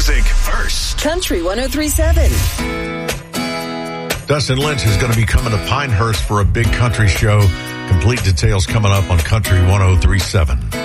music first. Country 103.7. Dustin Lynch is going to be coming to Pinehurst for a big country show. Complete details coming up on Country 103.7.